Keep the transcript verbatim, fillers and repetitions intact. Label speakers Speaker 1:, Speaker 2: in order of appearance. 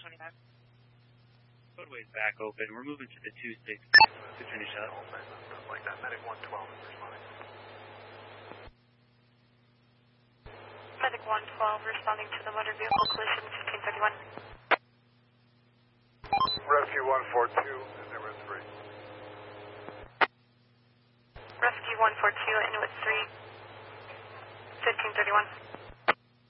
Speaker 1: twenty-five.
Speaker 2: Roadway's back open. We're moving to the two six to finish up.
Speaker 3: Like that. Medic one twelve is responding.
Speaker 4: Medic one twelve responding to the motor vehicle collision fifteen thirty-one.
Speaker 3: Rescue one four two, and there were three.
Speaker 4: Rescue one four two, and it was three. fifteen thirty-one.